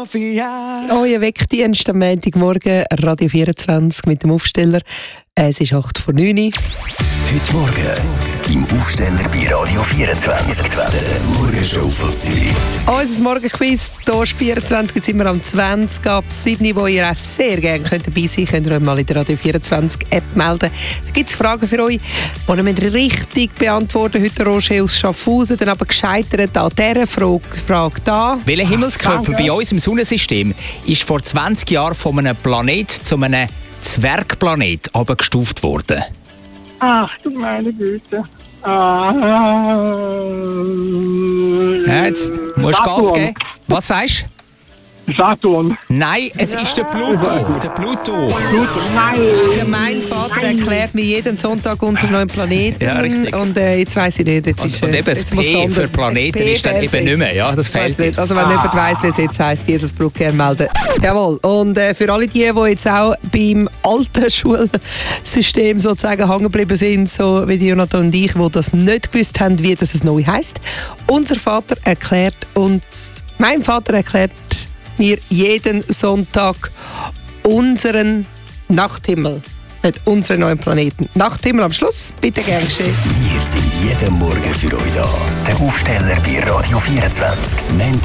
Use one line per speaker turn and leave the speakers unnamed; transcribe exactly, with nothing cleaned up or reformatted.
Sofia.
Euer Weckdienst am Montagmorgen, Radio vierundzwanzig mit dem Aufsteller. Es ist acht vor neun.
Heute Morgen im Aufsteller bei Radio vierundzwanzig. Der Morgenshow von Zürich.
Unser Morgenquiz, hier vierundzwanzig, jetzt sind wir am zwanzig ab sieben, wo ihr auch sehr gerne könnt dabei sein könnt. Könnt ihr euch mal in der Radio vierundzwanzig App melden. Da gibt es Fragen für euch, die ihr richtig beantworten. Heute Roger aus Schaffhausen, dann aber gescheitert an dieser Frage, Frage da.
Welcher Himmelskörper bei uns im Sonnensystem ist vor zwanzig Jahren von einem Planet zu einem Zwergplanet abgestuft worden?
Ach du meine Güte. Ah,
ja, jetzt musst du Gas geben. Was sagst du?
Saturn.
Nein, es ist der Pluto. Der Pluto.
Pluto, nein.
Mein Vater erklärt mir jeden Sonntag unseren neuen Planeten.
Ja, richtig.
Und äh, jetzt weiss ich nicht. Jetzt
Und,
ist,
und
äh,
eben das
jetzt muss
P
Sonder-
für Planeten
das P
ist dann eben
fehlt
nicht mehr.
jetzt.
Ja, das
Ich weiss
fehlt
nicht.
jetzt.
Also wenn
Ah.
jemand weiss, wie es jetzt heisst, Jesus Brück gerne melden. Jawohl. Und äh, für alle die, die jetzt auch beim alten Schulsystem sozusagen hängen geblieben sind, so wie Jonathan und ich, die das nicht gewusst haben, wie das es neu heisst. Unser Vater erklärt und mein Vater erklärt mir jeden Sonntag unseren Nachthimmel. Nicht unseren neuen Planeten. Nachthimmel am Schluss. Bitte gern geschehen.
Wir sind jeden Morgen für euch da. Der Aufsteller bei Radio vierundzwanzig. Montag